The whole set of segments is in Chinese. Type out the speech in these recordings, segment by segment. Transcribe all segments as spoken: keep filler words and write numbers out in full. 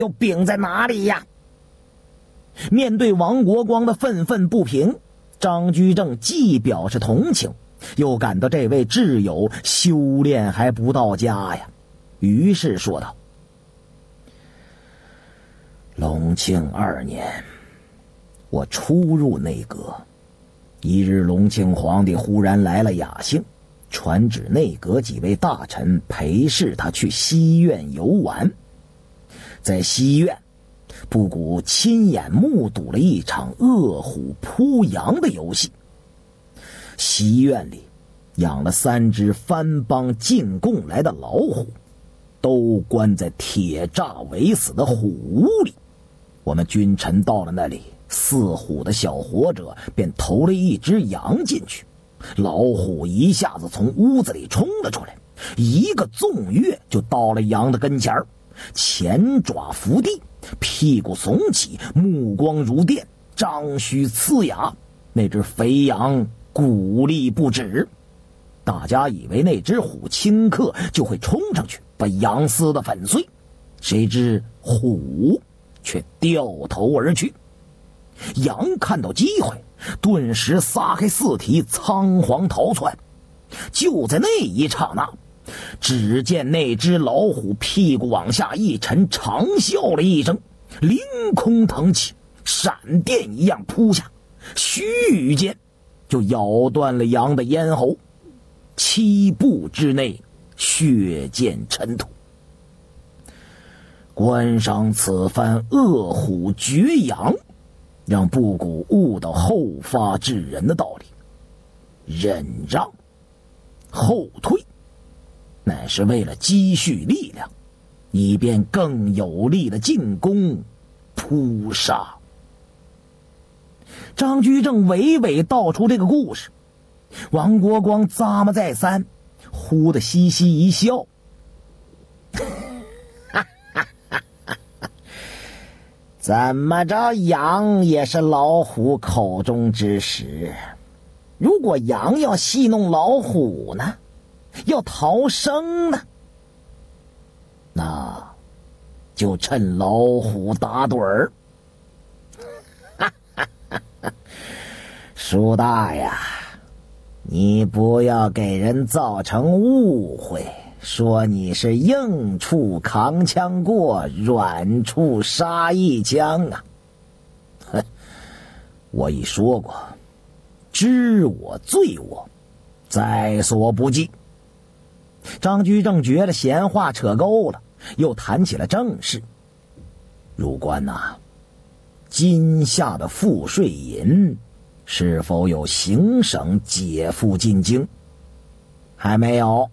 又柄在哪里呀？面对王国光的愤愤不平，张居正既表示同情，又感到这位挚友修炼还不到家呀，于是说道：隆庆二年，我初入内阁，一日隆庆皇帝忽然来了雅兴，传旨内阁几位大臣陪侍他去西苑游玩。在西苑，布谷亲眼目睹了一场饿虎扑羊的游戏。西苑里养了三只番邦进贡来的老虎，都关在铁栅围死的虎屋里。我们君臣到了那里，似虎的小活者便投了一只羊进去，老虎一下子从屋子里冲了出来，一个纵跃就到了羊的跟前儿，前爪伏地，屁股耸起，目光如电，张须呲牙。那只肥羊鼓励不止，大家以为那只虎顷刻就会冲上去把羊撕得粉碎，谁知虎却掉头而去。羊看到机会，顿时撒开四蹄，仓皇逃窜。就在那一刹那，只见那只老虎屁股往下一沉，长啸了一声，凌空腾起，闪电一样扑下，须臾间就咬断了羊的咽喉，七步之内血溅尘土。观赏此番恶虎绝羊，让布谷悟到后发制人的道理。忍让后退，乃是为了积蓄力量，以便更有力的进攻扑杀。张居正娓娓道出这个故事，王国光咂摸再三，忽地嘻嘻一笑。怎么着，羊也是老虎口中之食。如果羊要戏弄老虎呢，要逃生呢，那就趁老虎打盹儿。叔大呀，你不要给人造成误会，说你是硬处扛枪过，软处杀一枪啊！哼，我已说过，知我罪我，在所不计。张居正觉得闲话扯够了，又谈起了正事。入关呐、啊，今夏的赋税银是否有行省解付进京？还没有。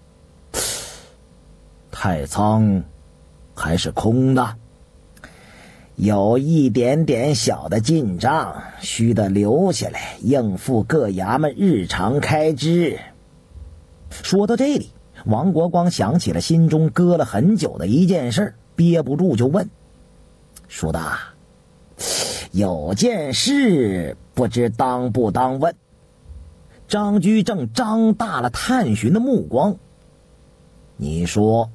太仓还是空的，有一点点小的进账，须得留下来应付各衙门日常开支。说到这里，王国光想起了心中搁了很久的一件事，憋不住就问：叔大，有件事不知当不当问？张居正张大了探寻的目光。你说，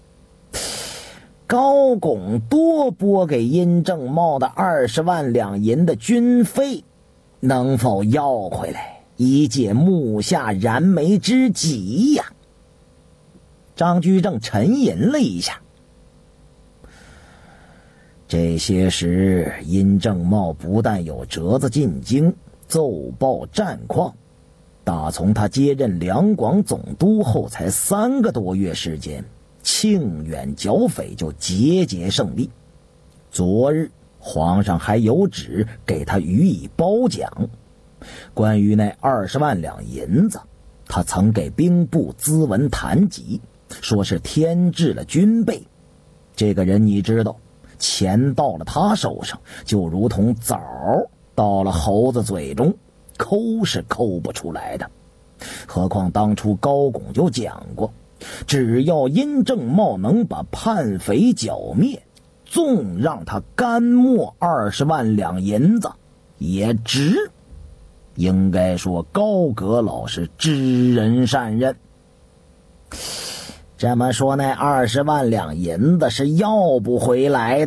高拱多拨给殷正茂的二十万两银的军费，能否要回来，以解目下燃眉之急呀？张居正沉吟了一下。这些时，殷正茂不但有折子进京奏报战况，打从他接任两广总督后才三个多月时间，庆远剿匪就节节胜利。昨日皇上还有旨给他予以褒奖。关于那二十万两银子，他曾给兵部咨文谈及，说是添置了军备。这个人你知道，钱到了他手上，就如同枣到了猴子嘴中，抠是抠不出来的。何况当初高拱就讲过，只要殷正茂能把叛匪剿灭，纵让他干没二十万两银子也值。应该说高阁老是知人善任。 这么说，那二十万两银子是要不回来的。